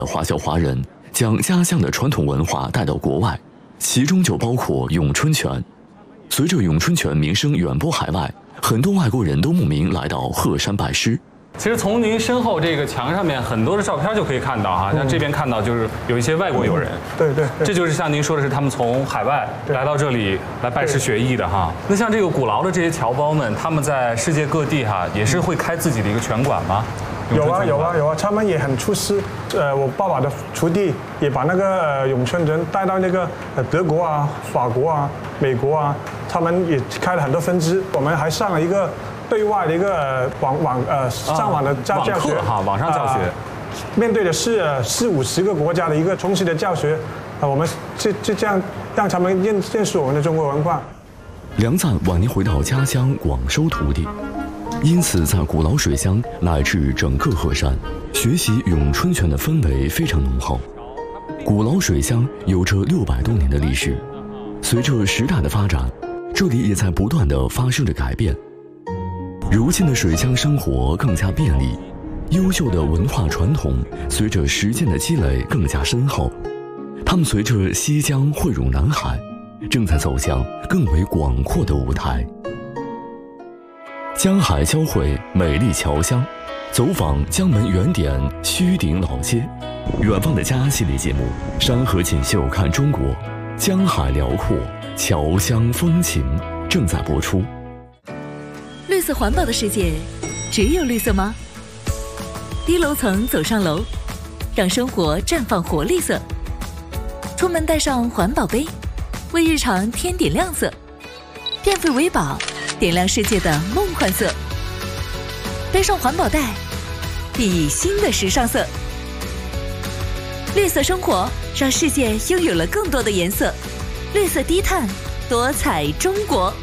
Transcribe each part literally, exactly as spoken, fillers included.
华侨华人将家乡的传统文化带到国外，其中就包括咏春拳。随着咏春拳名声远播海外，很多外国人都慕名来到鹤山拜师。 其实从您身后这个墙上面很多的照片就可以看到哈，像这边看到就是有一些外国友人， 对对， 这就是像您说的是他们从海外来到这里来拜师学艺的哈。那像这个鼓楼的这些侨胞们，他们在世界各地哈也是会开自己的一个拳馆吗？ 有啊有啊有啊，他们也很出师。呃，我爸爸的徒弟也把那个呃咏春人带到那个呃德国啊、法国啊、美国啊，他们也开了很多分支。我们还上了一个对外的一个呃网网呃上网的教教学哈，网上教学， 面对的是呃四五十个国家的一个中式的教学，啊，我们就就这样让他们认认识我们的中国文化。 梁赞晚年回到家乡广收徒弟。因此，在鼓楼水乡乃至整个鹤山，学习咏春拳的氛围非常浓厚。鼓楼水乡有着六百多年的历史，随着时代的发展，这里也在不断地发生着改变。如今的水乡生活更加便利，优秀的文化传统随着时间的积累更加深厚。它们随着西江汇入南海，正在走向更为广阔的舞台。江海交汇，美丽侨乡，走访江门原点须顶老街。远方的家系列节目《山河锦绣看中国》，江海辽阔，侨乡风情正在播出。 绿色环保的世界，只有绿色吗？低楼层走上楼，让生活绽放活力色。出门带上环保杯，为日常添点亮色。变废为宝，点亮世界的梦幻色。背上环保袋，熠熠新的时尚色。绿色生活，让世界拥有了更多的颜色。绿色低碳，多彩中国。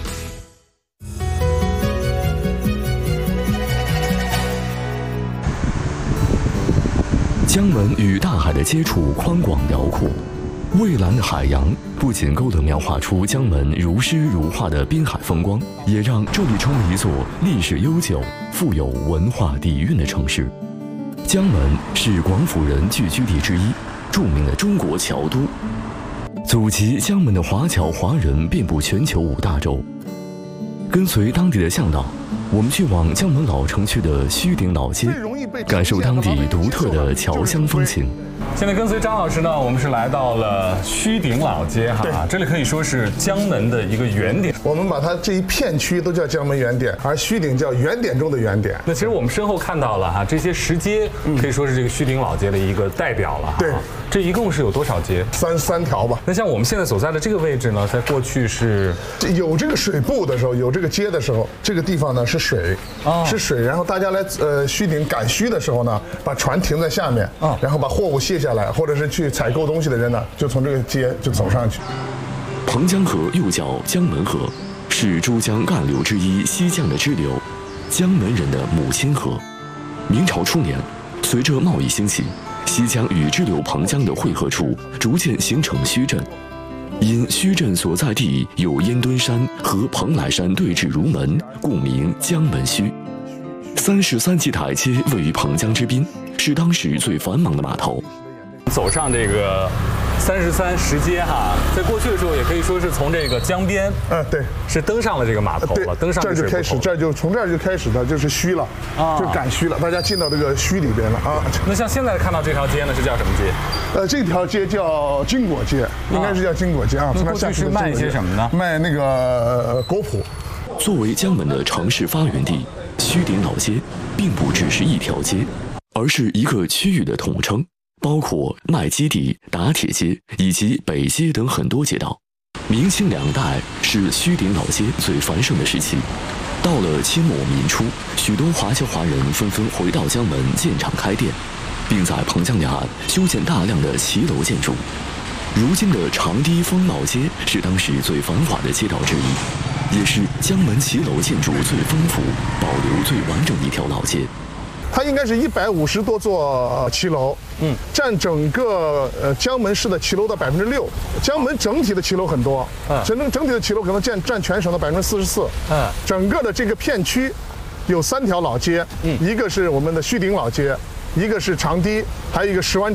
江门与大海的接触宽广辽阔，蔚蓝的海洋不仅勾勒描画出江门如诗如画的滨海风光，也让这里成为一座历史悠久、富有文化底蕴的城市。江门是广府人聚居地之一，著名的中国侨都。祖籍江门的华侨华人遍布全球五大洲。跟随当地的向导，我们去往江门老城区的须顶老街，感受当地独特的侨乡风情。 现在跟随张老师呢，我们是来到了须顶老街哈，这里可以说是江门的一个原点。 我们把它这一片区都叫江门原点，而须顶叫原点中的原点。 那其实我们身后看到了哈，这些石阶可以说是这个须顶老街的一个代表了。 对， 这一共是有多少街？ 三三条吧。 那像我们现在所在的这个位置呢，在过去是有这个水部的时候，有这个街的时候，这个地方呢是水，哦、是水。然后大家来呃须顶赶须的时候呢，把船停在下面，哦、然后把货物卸下来，或者是去采购东西的人呢，就从这个街就走上去。 彭江河又叫江门河，是珠江干流之一西江的支流，江门人的母亲河。明朝初年，随着贸易兴起，西江与支流彭江的汇合处逐渐形成墟镇。因墟镇所在地有烟墩山和蓬莱山对峙如门，故名江门墟。三十三级台阶位于彭江之滨，是当时最繁忙的码头。 走上这个三十三石阶哈，在过去的时候也可以说是从这个江边， 嗯，对， 是登上了这个码头了，登上这儿就开始，这儿就从这儿就开始的就是墟了，啊，就赶墟了，大家进到这个墟里边了啊。 那像现在看到这条街呢，是叫什么街？ 呃，这条街叫金果街，应该是叫金果街啊。 那过去是卖一些什么呢？ 卖那个果脯。 作为江门的城市发源地，须顶老街并不只是一条街，而是一个区域的统称。包括麦基地、打铁街以及北街等很多街道。明清两代是须顶老街最繁盛的时期。到了清末民初，许多华侨华人纷纷回到江门建厂开店，并在彭江两岸修建大量的骑楼建筑。如今的长堤风貌街是当时最繁华的街道之一，也是江门骑楼建筑最丰富、保留最完整的一条老街。 它应该是一百五十多座骑楼，嗯，占整个呃江门市的骑楼的百分之六。江门整体的骑楼很多，嗯，整整体的骑楼可能占占全省的百分之四十四。嗯，整个的这个片区有三条老街，嗯，一个是我们的须顶老街，一个是长堤，还有一个石湾